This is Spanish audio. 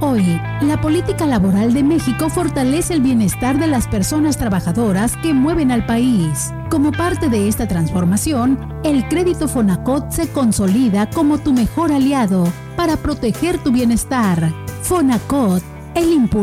Hoy, la política laboral de México fortalece el bienestar de las personas trabajadoras que mueven al país. Como parte de esta transformación, el crédito Fonacot se consolida como tu mejor aliado para proteger tu bienestar. Fonacot, el impulso